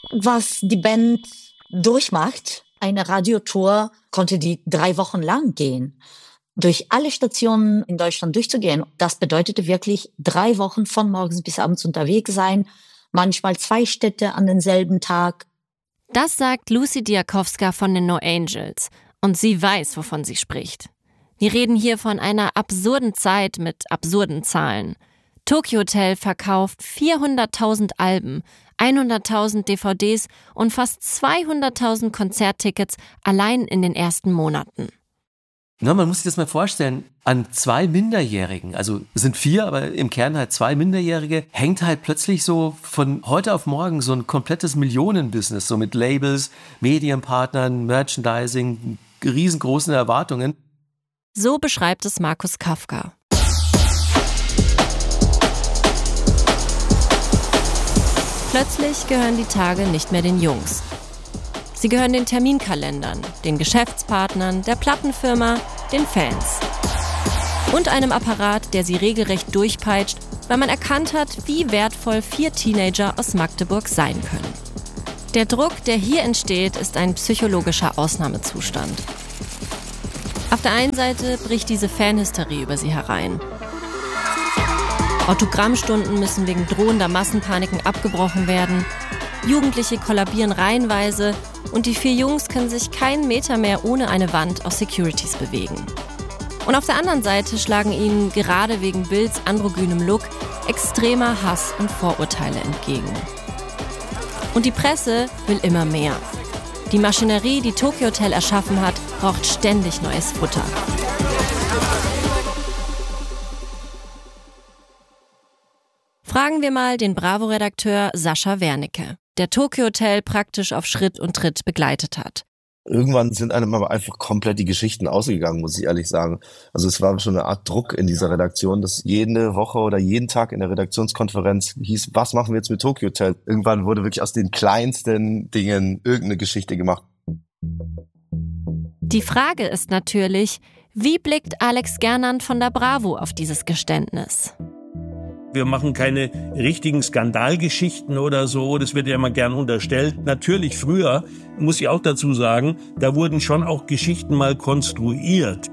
was die Band durchmacht. Eine Radiotour konnte die 3 Wochen lang gehen. Durch alle Stationen in Deutschland durchzugehen, das bedeutete wirklich 3 Wochen von morgens bis abends unterwegs sein, manchmal 2 Städte an denselben Tag. Das sagt Lucy Diakowska von den No Angels. Und sie weiß, wovon sie spricht. Wir reden hier von einer absurden Zeit mit absurden Zahlen. Tokio Hotel verkauft 400.000 Alben, 100.000 DVDs und fast 200.000 Konzerttickets allein in den ersten Monaten. Na, man muss sich das mal vorstellen, an 2 Minderjährigen, also es sind 4, aber im Kern halt 2 Minderjährige, hängt halt plötzlich so von heute auf morgen so ein komplettes Millionenbusiness, so mit Labels, Medienpartnern, Merchandising, riesengroßen Erwartungen. So beschreibt es Markus Kafka. Plötzlich gehören die Tage nicht mehr den Jungs. Sie gehören den Terminkalendern, den Geschäftspartnern, der Plattenfirma, den Fans. Und einem Apparat, der sie regelrecht durchpeitscht, weil man erkannt hat, wie wertvoll 4 Teenager aus Magdeburg sein können. Der Druck, der hier entsteht, ist ein psychologischer Ausnahmezustand. Auf der einen Seite bricht diese Fanhysterie über sie herein. Autogrammstunden müssen wegen drohender Massenpaniken abgebrochen werden. Jugendliche kollabieren reihenweise und die 4 Jungs können sich keinen Meter mehr ohne eine Wand aus Securities bewegen. Und auf der anderen Seite schlagen ihnen gerade wegen Bills androgynem Look extremer Hass und Vorurteile entgegen. Und die Presse will immer mehr. Die Maschinerie, die Tokio Hotel erschaffen hat, braucht ständig neues Futter. Fragen wir mal den Bravo-Redakteur Sascha Wernicke, der Tokio Hotel praktisch auf Schritt und Tritt begleitet hat. Irgendwann sind einem aber einfach komplett die Geschichten ausgegangen, muss ich ehrlich sagen. Also es war schon eine Art Druck in dieser Redaktion, dass jede Woche oder jeden Tag in der Redaktionskonferenz hieß, was machen wir jetzt mit Tokio Hotel? Irgendwann wurde wirklich aus den kleinsten Dingen irgendeine Geschichte gemacht. Die Frage ist natürlich, wie blickt Alex Gernand von der Bravo auf dieses Geständnis? Wir machen keine richtigen Skandalgeschichten oder so, das wird ja immer gern unterstellt. Natürlich früher, muss ich auch dazu sagen, da wurden schon auch Geschichten mal konstruiert.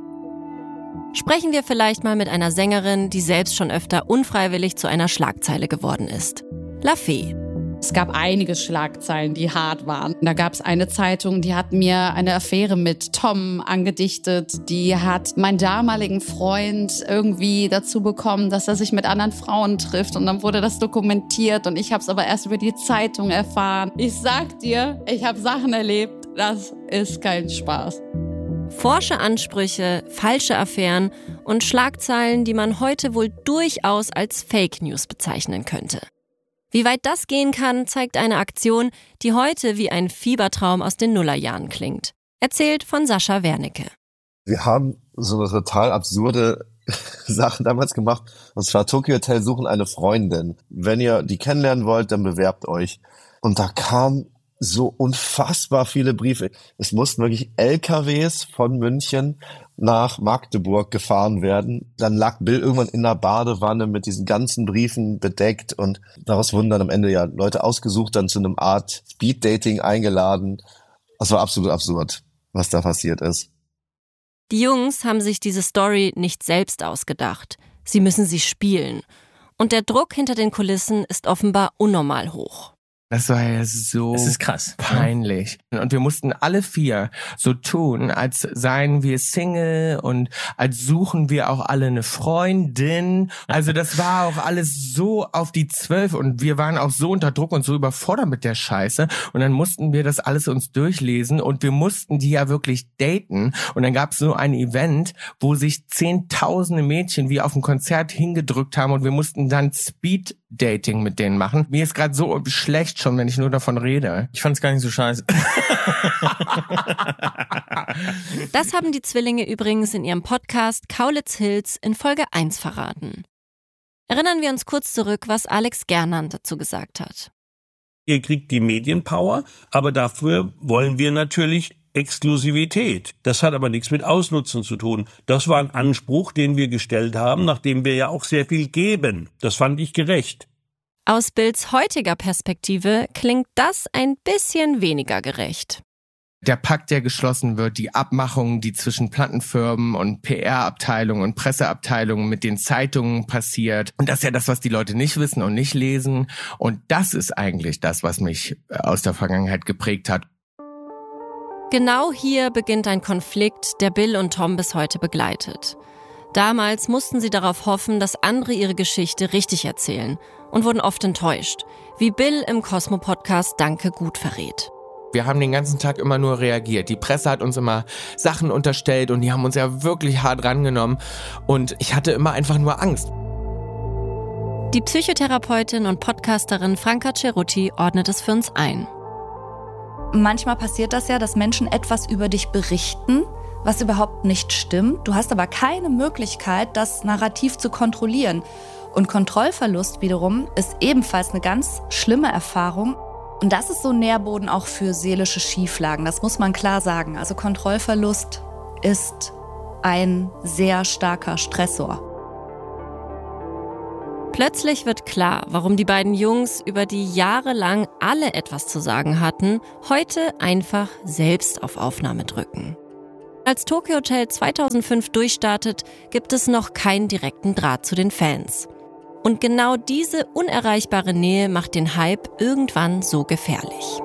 Sprechen wir vielleicht mal mit einer Sängerin, die selbst schon öfter unfreiwillig zu einer Schlagzeile geworden ist. La Fee. Es gab einige Schlagzeilen, die hart waren. Da gab es eine Zeitung, die hat mir eine Affäre mit Tom angedichtet. Die hat meinen damaligen Freund irgendwie dazu bekommen, dass er sich mit anderen Frauen trifft. Und dann wurde das dokumentiert und ich habe es aber erst über die Zeitung erfahren. Ich sag dir, ich habe Sachen erlebt, das ist kein Spaß. Forsche Ansprüche, falsche Affären und Schlagzeilen, die man heute wohl durchaus als Fake News bezeichnen könnte. Wie weit das gehen kann, zeigt eine Aktion, die heute wie ein Fiebertraum aus den Nullerjahren klingt. Erzählt von Sascha Wernicke. Wir haben so eine total absurde Sache damals gemacht. Und zwar Tokio Hotel suchen eine Freundin. Wenn ihr die kennenlernen wollt, dann bewerbt euch. Und da kamen so unfassbar viele Briefe. Es mussten wirklich LKWs von München nach Magdeburg gefahren werden. Dann lag Bill irgendwann in der Badewanne mit diesen ganzen Briefen bedeckt und daraus wurden dann am Ende ja Leute ausgesucht, dann zu einem Art Speed-Dating eingeladen. Das war absolut absurd, was da passiert ist. Die Jungs haben sich diese Story nicht selbst ausgedacht. Sie müssen sie spielen. Und der Druck hinter den Kulissen ist offenbar unnormal hoch. Das war ja so das ist krass. Peinlich. Und wir mussten alle 4 so tun, als seien wir Single und als suchen wir auch alle eine Freundin. Also das war auch alles so auf die 12 und wir waren auch so unter Druck und so überfordert mit der Scheiße. Und dann mussten wir das alles uns durchlesen und wir mussten die ja wirklich daten. Und dann gab es so ein Event, wo sich zehntausende Mädchen wie auf dem Konzert hingedrückt haben und wir mussten dann Speed-Dating mit denen machen. Mir ist gerade so schlecht schon, wenn ich nur davon rede. Ich fand's gar nicht so scheiße. Das haben die Zwillinge übrigens in ihrem Podcast Kaulitz Hills in Folge 1 verraten. Erinnern wir uns kurz zurück, was Alex Gernand dazu gesagt hat. Ihr kriegt die Medienpower, aber dafür wollen wir natürlich Exklusivität. Das hat aber nichts mit Ausnutzen zu tun. Das war ein Anspruch, den wir gestellt haben, nachdem wir ja auch sehr viel geben. Das fand ich gerecht. Aus Bills heutiger Perspektive klingt das ein bisschen weniger gerecht. Der Pakt, der geschlossen wird, die Abmachungen, die zwischen Plattenfirmen und PR-Abteilungen und Presseabteilungen mit den Zeitungen passiert. Und das ist ja das, was die Leute nicht wissen und nicht lesen. Und das ist eigentlich das, was mich aus der Vergangenheit geprägt hat. Genau hier beginnt ein Konflikt, der Bill und Tom bis heute begleitet. Damals mussten sie darauf hoffen, dass andere ihre Geschichte richtig erzählen und wurden oft enttäuscht, wie Bill im Cosmo-Podcast Danke gut verrät. Wir haben den ganzen Tag immer nur reagiert. Die Presse hat uns immer Sachen unterstellt und die haben uns ja wirklich hart rangenommen. Und ich hatte immer einfach nur Angst. Die Psychotherapeutin und Podcasterin Franca Cerutti ordnet es für uns ein. Manchmal passiert das ja, dass Menschen etwas über dich berichten, was überhaupt nicht stimmt. Du hast aber keine Möglichkeit, das Narrativ zu kontrollieren. Und Kontrollverlust wiederum ist ebenfalls eine ganz schlimme Erfahrung. Und das ist so ein Nährboden auch für seelische Schieflagen, das muss man klar sagen. Also Kontrollverlust ist ein sehr starker Stressor. Plötzlich wird klar, warum die beiden Jungs, über die jahrelang alle etwas zu sagen hatten, heute einfach selbst auf Aufnahme drücken. Als Tokyo Hotel 2005 durchstartet, gibt es noch keinen direkten Draht zu den Fans. Und genau diese unerreichbare Nähe macht den Hype irgendwann so gefährlich.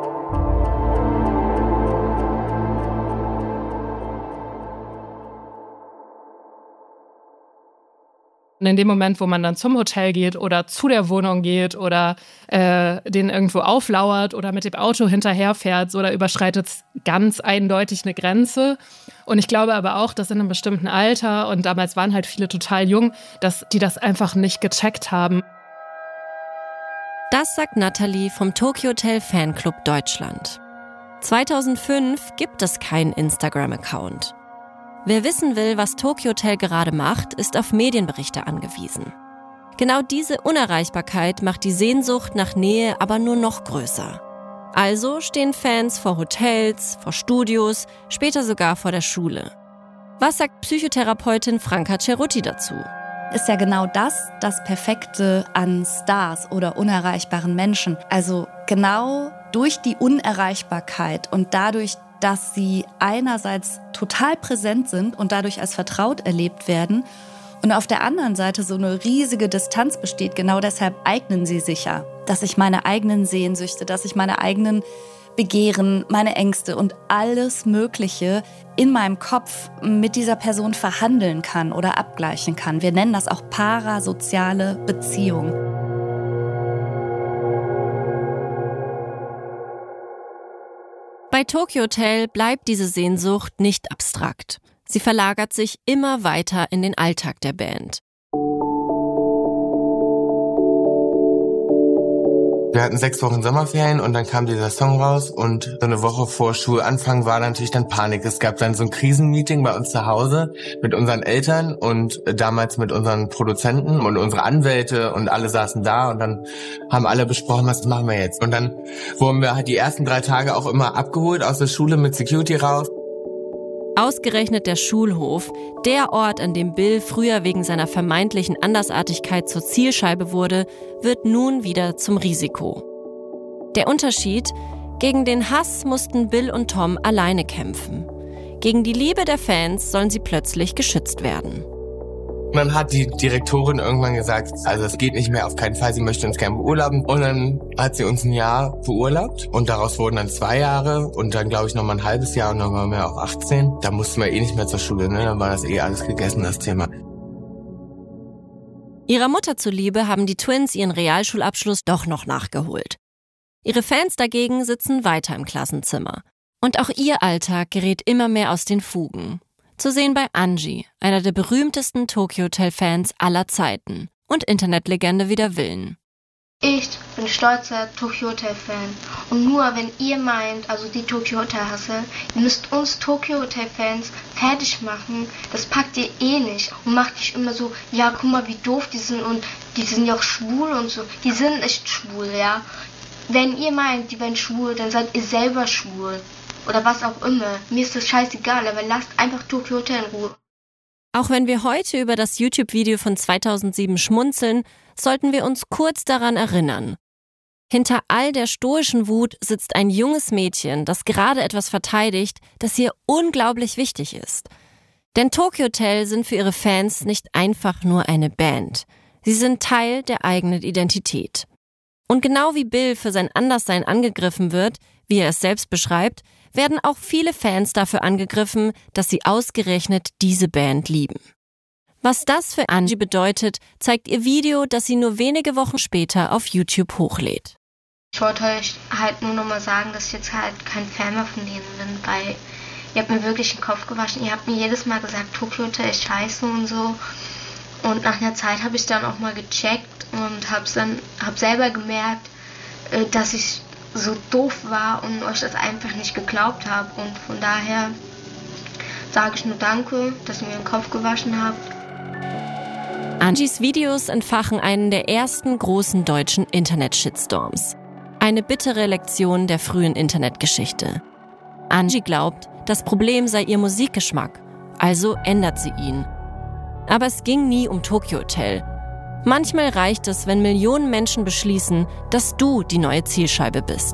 Und in dem Moment, wo man dann zum Hotel geht oder zu der Wohnung geht oder den irgendwo auflauert oder mit dem Auto hinterherfährt, so, da überschreitet es ganz eindeutig eine Grenze. Und ich glaube aber auch, dass in einem bestimmten Alter, und damals waren halt viele total jung, dass die das einfach nicht gecheckt haben. Das sagt Nathalie vom Tokyo Hotel Fanclub Deutschland. 2005 gibt es keinen Instagram-Account. Wer wissen will, was Tokyo Hotel gerade macht, ist auf Medienberichte angewiesen. Genau diese Unerreichbarkeit macht die Sehnsucht nach Nähe aber nur noch größer. Also stehen Fans vor Hotels, vor Studios, später sogar vor der Schule. Was sagt Psychotherapeutin Franca Cerutti dazu? Ist ja genau das Perfekte an Stars oder unerreichbaren Menschen. Also genau durch die Unerreichbarkeit und dadurch, dass sie einerseits total präsent sind und dadurch als vertraut erlebt werden und auf der anderen Seite so eine riesige Distanz besteht. Genau deshalb eignen sie sich ja, dass ich meine eigenen Sehnsüchte, dass ich meine eigenen Begehren, meine Ängste und alles Mögliche in meinem Kopf mit dieser Person verhandeln kann oder abgleichen kann. Wir nennen das auch parasoziale Beziehung. Bei Tokyo Hotel bleibt diese Sehnsucht nicht abstrakt. Sie verlagert sich immer weiter in den Alltag der Band. Wir hatten 6 Wochen Sommerferien und dann kam dieser Song raus und so eine Woche vor Schulanfang war natürlich dann Panik. Es gab dann so ein Krisenmeeting bei uns zu Hause mit unseren Eltern und damals mit unseren Produzenten und unsere Anwälte und alle saßen da und dann haben alle besprochen, was machen wir jetzt. Und dann wurden wir halt die ersten 3 Tage auch immer abgeholt aus der Schule mit Security raus. Ausgerechnet der Schulhof, der Ort, an dem Bill früher wegen seiner vermeintlichen Andersartigkeit zur Zielscheibe wurde, wird nun wieder zum Risiko. Der Unterschied: Gegen den Hass mussten Bill und Tom alleine kämpfen. Gegen die Liebe der Fans sollen sie plötzlich geschützt werden. Dann hat die Direktorin irgendwann gesagt, also es geht nicht mehr, auf keinen Fall, sie möchte uns gerne beurlauben. Und dann hat sie uns ein Jahr beurlaubt und daraus wurden dann 2 Jahre und dann glaube ich nochmal ein halbes Jahr und dann waren wir auch 18. Da mussten wir nicht mehr zur Schule, ne? Dann war das alles gegessen, das Thema. Ihrer Mutter zuliebe haben die Twins ihren Realschulabschluss doch noch nachgeholt. Ihre Fans dagegen sitzen weiter im Klassenzimmer. Und auch ihr Alltag gerät immer mehr aus den Fugen. Zu sehen bei Angie, einer der berühmtesten Tokyo Hotel-Fans aller Zeiten und Internetlegende wider Willen. Ich bin stolzer Tokyo Hotel-Fan. Und nur wenn ihr meint, also die Tokyo Hotel-Hassel, ihr müsst uns Tokyo Hotel-Fans fertig machen, das packt ihr eh nicht. Und macht nicht immer so, ja, guck mal, wie doof die sind und die sind ja auch schwul und so. Die sind echt schwul, ja. Wenn ihr meint, die wären schwul, dann seid ihr selber schwul. Oder was auch immer. Mir ist das scheißegal, aber lasst einfach Tokyo Hotel in Ruhe. Auch wenn wir heute über das YouTube-Video von 2007 schmunzeln, sollten wir uns kurz daran erinnern. Hinter all der stoischen Wut sitzt ein junges Mädchen, das gerade etwas verteidigt, das ihr unglaublich wichtig ist. Denn Tokyo Hotel sind für ihre Fans nicht einfach nur eine Band. Sie sind Teil der eigenen Identität. Und genau wie Bill für sein Anderssein angegriffen wird, wie er es selbst beschreibt, werden auch viele Fans dafür angegriffen, dass sie ausgerechnet diese Band lieben. Was das für Angie bedeutet, zeigt ihr Video, das sie nur wenige Wochen später auf YouTube hochlädt. Ich wollte euch halt nur nochmal sagen, dass ich jetzt halt kein Fan mehr von denen bin, weil ihr habt mir wirklich den Kopf gewaschen. Ihr habt mir jedes Mal gesagt, Tokyo Hotel ist scheiße und so. Und nach einer Zeit habe ich dann auch mal gecheckt und hab selber gemerkt, dass ich so doof war und euch das einfach nicht geglaubt habe. Und von daher sage ich nur Danke, dass ihr mir den Kopf gewaschen habt. Angies Videos entfachen einen der ersten großen deutschen Internet-Shitstorms. Eine bittere Lektion der frühen Internetgeschichte. Angie glaubt, das Problem sei ihr Musikgeschmack, also ändert sie ihn. Aber es ging nie um Tokyo Hotel. Manchmal reicht es, wenn Millionen Menschen beschließen, dass du die neue Zielscheibe bist.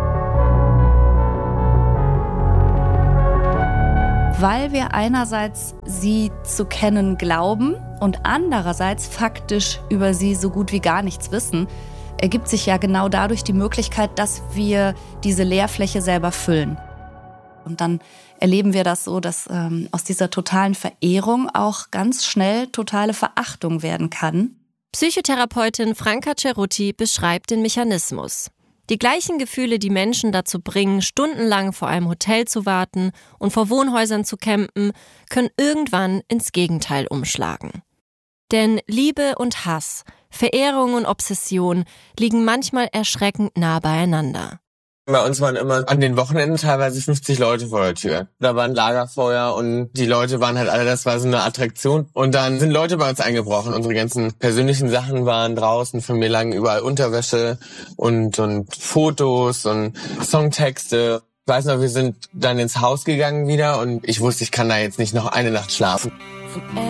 Weil wir einerseits sie zu kennen glauben und andererseits faktisch über sie so gut wie gar nichts wissen, ergibt sich ja genau dadurch die Möglichkeit, dass wir diese Leerfläche selber füllen. Und dann erleben wir das so, dass aus dieser totalen Verehrung auch ganz schnell totale Verachtung werden kann. Psychotherapeutin Franca Cerutti beschreibt den Mechanismus. Die gleichen Gefühle, die Menschen dazu bringen, stundenlang vor einem Hotel zu warten und vor Wohnhäusern zu campen, können irgendwann ins Gegenteil umschlagen. Denn Liebe und Hass, Verehrung und Obsession liegen manchmal erschreckend nah beieinander. Bei uns waren immer an den Wochenenden teilweise 50 Leute vor der Tür. Da war ein Lagerfeuer und die Leute waren halt alle, das war so eine Attraktion. Und dann sind Leute bei uns eingebrochen. Unsere ganzen persönlichen Sachen waren draußen. Für mir lagen überall Unterwäsche und Fotos und Songtexte. Ich weiß noch, wir sind dann ins Haus gegangen wieder und ich wusste, ich kann da jetzt nicht noch eine Nacht schlafen.